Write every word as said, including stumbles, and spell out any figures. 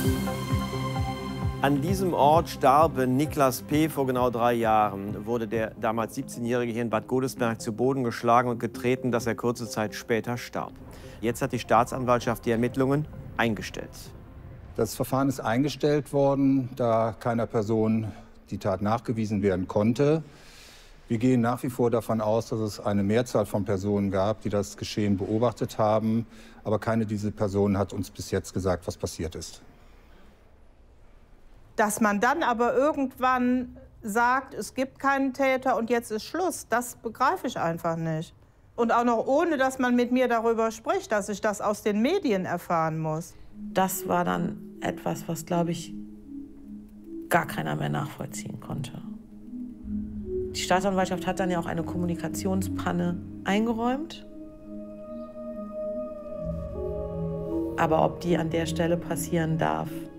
An diesem Ort starb Niklas P. vor genau drei Jahren. Wurde der damals siebzehnjährige hier in Bad Godesberg zu Boden geschlagen und getreten, dass er kurze Zeit später starb. Jetzt hat die Staatsanwaltschaft die Ermittlungen eingestellt. Das Verfahren ist eingestellt worden, da keiner Person die Tat nachgewiesen werden konnte. Wir gehen nach wie vor davon aus, dass es eine Mehrzahl von Personen gab, die das Geschehen beobachtet haben. Aber keine dieser Personen hat uns bis jetzt gesagt, was passiert ist. Dass man dann aber irgendwann sagt, es gibt keinen Täter und jetzt ist Schluss, das begreife ich einfach nicht. Und auch noch ohne, dass man mit mir darüber spricht, dass ich das aus den Medien erfahren muss. Das war dann etwas, was, glaube ich, gar keiner mehr nachvollziehen konnte. Die Staatsanwaltschaft hat dann ja auch eine Kommunikationspanne eingeräumt. Aber ob die an der Stelle passieren darf,